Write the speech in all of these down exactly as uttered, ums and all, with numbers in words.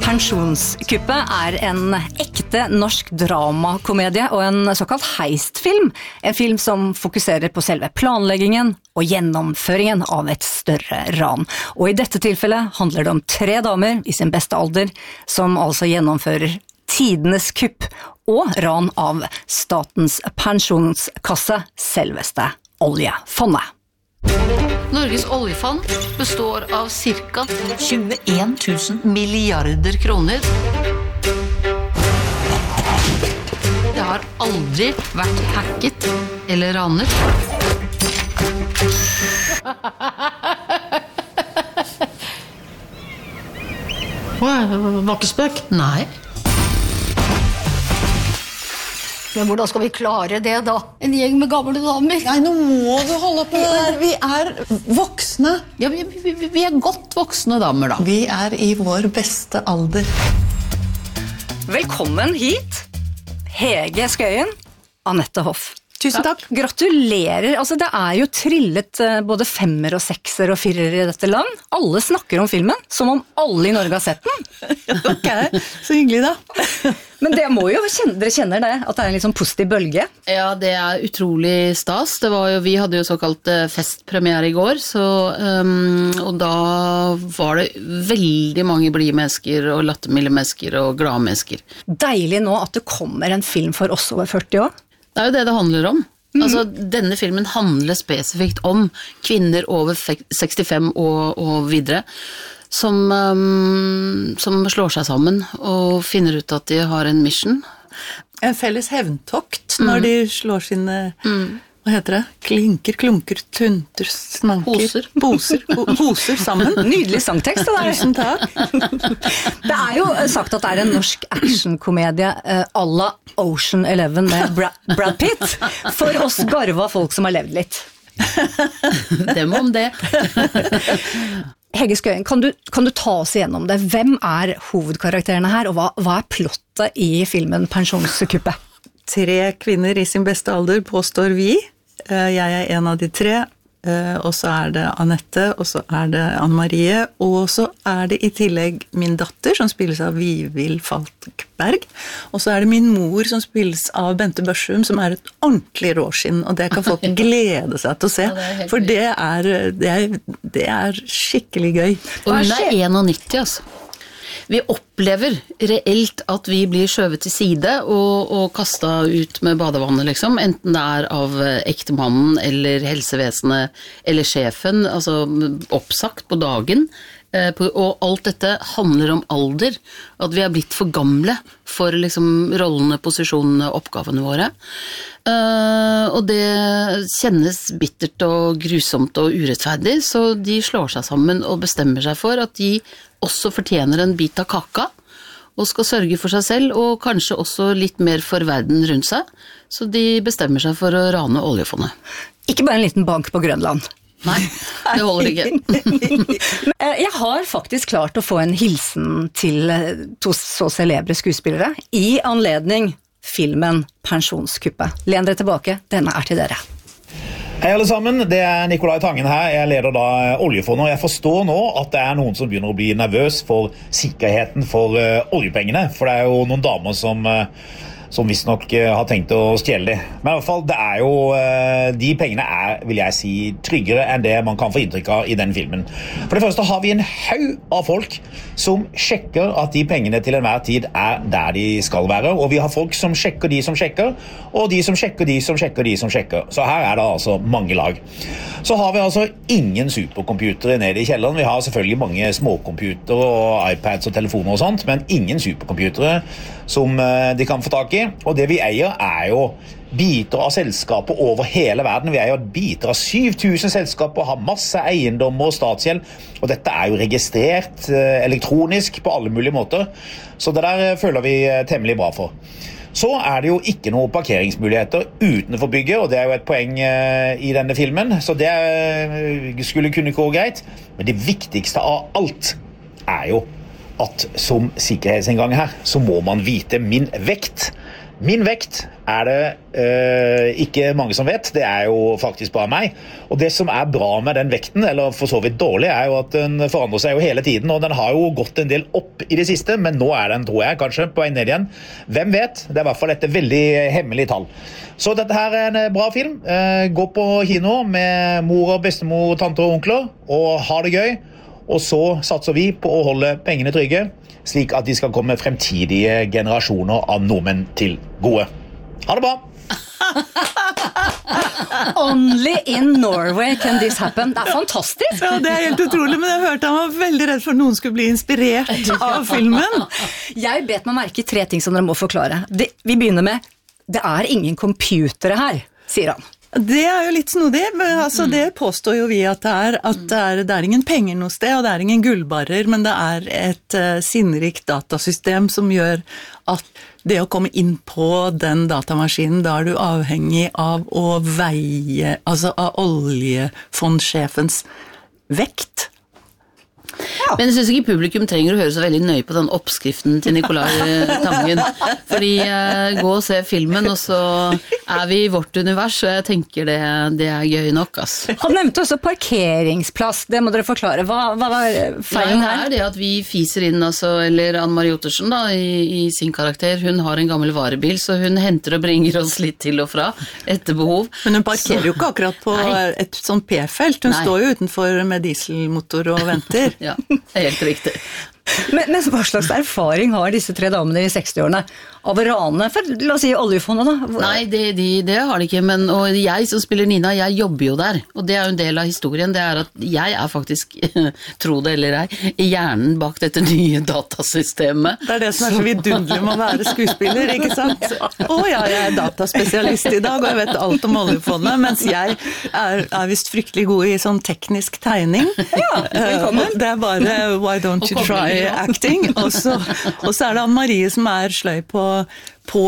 Pensjonskuppet er en ekte norsk dramakomedie og en såkalt heistfilm. En film som fokuserer på selve planleggingen og gjennomføringen av et større ran. Og i dette tilfellet handler det om tre damer i sin beste alder som altså gjennomfører tidenes kupp og ran av statens pensjonskasse, selveste oljefondet. Norges oljefond består av cirka tjueen tusen milliarder kroner. Det har aldri vært hacket eller ranet. Var ikke spøk? Nei. Men hvordan skal vi klare det da? En gjeng med gamle damer? Nei, nå må du holde på det der. Vi er voksne. Ja, vi, vi, vi er godt voksne damer da. Vi er i vår beste alder. Velkommen hit, Hege Skøyen, Annette Hoff. Tusen takk. Gratulerer. Altså, det er jo trillet både femmer og sekser og firer i dette land. Alle snakker om filmen, som om alle i Norge har sett den. Ok, så hyggelig da. Men det må jo, dere kjenner det, at det er en litt sånn positiv bølge. Ja, det er utrolig stas. Det var jo, vi hadde jo såkalt festpremiere i går, så, um, og da var det veldig mange blide mennesker og lattermilde mennesker og glade mennesker. Deilig nå at det kommer en film for oss over førti år. Det er jo det det handler om. Mm. Altså, denne filmen handler spesifikt om kvinner over sekstifem og, og videre, som, um, som slår seg sammen og finner ut at de har en mission. En felles hevntokt når mm. de slår sine, mm. hva heter det? Klinker, klunker, tunter, snanker. Hoser. Boser, ho hoser sammen. Nydelig sangtekst det der. Tusen takk. Det er jo sagt at det er en norsk actionkomedie uh, à la Ocean Eleven med Bra Brad Pitt, for oss garva folk som har levd litt. Dem om det. Hege Skøyen, kan du, kan du ta oss igjennom det? Hvem er hovedkarakterene her, og hva, hva er plottet i filmen Pensjonskuppet? Tre kvinner i sin beste alder, påstår vi. Jeg er en av de tre, og så er det Annette, og så er det Anne-Marie, og så er det i tillegg min datter, som spilles av Vivild Falkberg, og så er det min mor, som spilles av Bente Børsum, som er et ordentlig råskinn, og det kan folk glede seg til å se, ja, for det er, det, er, det er skikkelig gøy. Og hun er nitti, altså. Vi opplever reelt at vi blir skjøvet til side og, og kastet ut med badevannet, liksom. Enten det er av ektemannen eller helsevesenet eller sjefen, altså oppsagt på dagen. Og alt dette handler om alder, at vi er blitt for gamle for liksom rollene, posisjonene, oppgavene våre. Og det kjennes bittert og grusomt og urettferdig, så de slår seg sammen og bestemmer seg for at de også fortjener en bit av kaka, og skal sørge for seg selv, og kanskje også litt mer for verden rundt seg. Så de bestemmer seg for å rane oljefondet. Ikke bare en liten bank på Grønland. Nei, det holder ikke. Jeg har faktisk klart å få en hilsen til to så celebre skuespillere i anledning filmen Pensjonskuppet. Len dere tilbake, denne er til dere. Hei alle sammen, det er Nikolai Tangen her. Jeg leder da oljefondet, og jeg forstår nå at det er noen som begynner å bli nervøs for sikkerheten for uh, oljepengene, for det er jo noen damer som... Uh, som visst nok har tenkt å stjele det. Men i hvert fall, det er jo, de pengene er, vil jeg si, tryggere enn det man kan få inntrykk av i den filmen. For det første har vi en haug av folk som sjekker at de pengene til enhver tid er der de skal være, og vi har folk som sjekker de som sjekker, og de som sjekker de som sjekker de som sjekker. Så her er det altså mange lag. Så har vi altså ingen supercomputere nede i kjelleren. Vi har selvfølgelig mange småcomputere og iPads og telefoner og sånt, men ingen supercomputere som de kan få tak i. Og det vi eier er jo biter av selskaper over hele verden. Vi eier biter av syv tusen selskaper, har masse eiendommer og statsgjeld, og dette er jo registrert elektronisk på alle mulige måter. Så det der føler vi temmelig bra for. Så er det jo ikke noen parkeringsmuligheter utenfor bygget, og det er jo et poeng i denne filmen, så det skulle kunne gå greit. Men det viktigste av alt er jo at som sikkerhetsinngang her, så må man vite min vekt. Min vekt er det øh, ikke mange som vet, det er jo faktisk bare meg. Og det som er bra med den vekten, eller for så vidt dårlig, er jo at den forandrer seg jo hele tiden, og den har jo gått en del opp i det siste, men nå er den, tror jeg, kanskje på vei ned igjen. Hvem vet? Det er i hvert fall et veldig hemmelig tall. Så dette her er en bra film. Uh, gå på kino med mor og bestemor, tante og onkler, og ha det gøy. Og så satser vi på å holde pengene trygge, slik at de skal komme fremtidige generasjoner av nordmenn til gode. Ha det bra! Only in Norway can this happen. Det er fantastisk. Ja, det er helt utrolig, men jeg hørte han var veldig redd for at noen skulle bli inspirert av filmen. Jeg bet meg merke i tre ting som dere må forklare. Det, vi begynner med, det er ingen computere her, sier han. Det er jo litt snodig, men altså det påstår jo vi at det er, at det er, det er ingen penger noe sted, og det er ingen gullbarrer, men det er et uh, sinnrikt datasystem som gjør at det å komme inn på den datamaskinen, da er du avhengig av å veie, altså av oljefondsjefens vekt. Ja. Men jeg synes ikke publikum trenger å høre så veldig nøye på den oppskriften til Nicolai Tangen. Fordi eh, gå og se filmen, og så er vi i vårt univers, og jeg tenker det, det er gøy nok, ass. Han nevnte også parkeringsplass, det må dere forklare. Hva, hva var feilen her? Ja, det er det at vi fiser inn, altså, eller Anne-Marie Ottersen da, i, i sin karakter, hun har en gammel varebil, så hun henter og bringer oss litt til og fra, etter behov. Men hun parkerer så, jo ikke akkurat på nei. Et sånt P-felt, hun nei. Står jo utenfor med dieselmotor og venter. Ja, helt riktig. Men, men hva slags erfaring har disse tre damene i sekstiårene av å rane, for la oss si oljefondet da? Nei, det, de, det har de ikke, men og jeg som spiller Nina, jeg jobber jo der, og det er jo en del av historien, det er at jeg er faktisk, tro det eller ei, i hjernen bak dette nye datasystemet. Det er det som er så vidunderlig med å være skuespiller, ikke sant? Å ja, jeg er dataspesialist i dag, og jeg vet alt om oljefondet, mens jeg er, er vist fryktelig god i sånn teknisk tegning. Ja, velkommen. Det er bare, why don't you try acting, og så, og så er det Anne-Marie som er sløy på på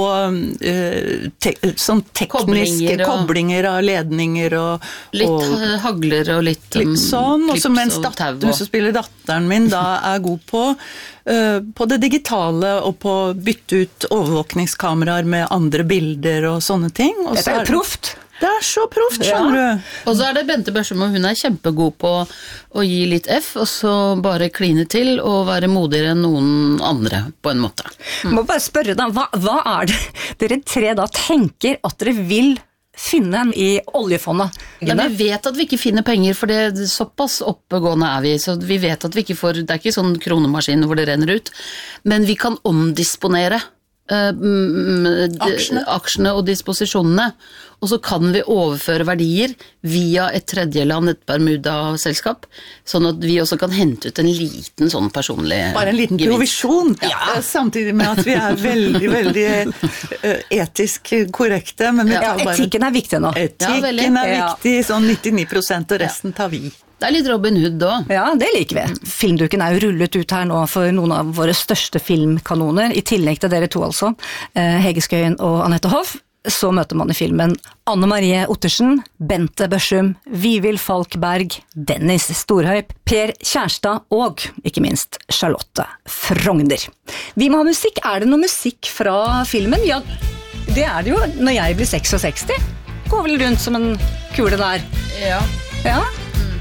uh, te, sånn tekniske koblinger, og, koblinger av ledninger og litt og, hagler og litt, um, litt sånn, og så mens datteren som spiller datteren min da er god på uh, på det digitale og på å bytte ut overvåkningskameraer med andre bilder og sånne ting. Og dette er jo proft. Det er så proft, skjønner ja. Du. Og så er det Bente Børsum, og hun er kjempegod på å gi litt F, og så bare kline til og være modigere enn noen andre, på en måte. Mm. Må bare spørre da, hva, hva er det dere tre da tenker at dere vil finne i oljefondet? Ja, vi vet at vi ikke finner penger, for det er såpass oppegående er vi, så vi vet at vi ikke får, det er ikke sånn kronemaskin hvor det renner ut, men vi kan omdisponere Uh, aksjene. aksjene og disposisjonene, og så kan vi overføre verdier via et tredjeland, et Bermuda-selskap, sånn at vi også kan hente ut en liten sånn personlig bare en liten gevinst. Provisjon, ja. Samtidig med at vi er veldig, veldig uh, etisk korrekte. Men vi ja, bare, etikken er viktig nå. Etikken ja, er viktig, sånn nittionio prosent, og resten tar vi. Det er litt Robin Hood da. Ja, det liker vi. Filmduken er jo rullet ut her nå for noen av våre største filmkanoner, i tillegg til dere to altså, Hege Skøyen og Annette Hoff. Så møter man i filmen Anne-Marie Ottersen, Bente Børsum, Vivild Falkberg, Dennis Storhøyp, Per Kjærstad og, ikke minst, Charlotte Frogner. Vi må ha musikk. Er det noe musikk fra filmen? Ja, det er det jo når jeg blir sekstiseks. Går vel rundt som en kule der. Ja. Ja?